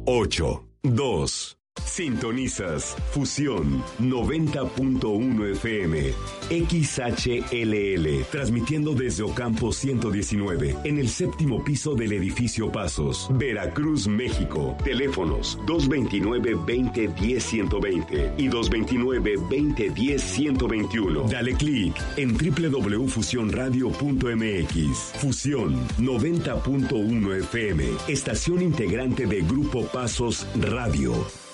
8, 2. Sintonizas Fusión 90.1 FM XHLL, transmitiendo desde Ocampo 119, en el séptimo piso del edificio Pasos, Veracruz, México. Teléfonos 229-2010-120 y 229-2010-121. Dale clic en www.fusionradio.mx. Fusión 90.1 FM, estación integrante de Grupo Pasos Radio.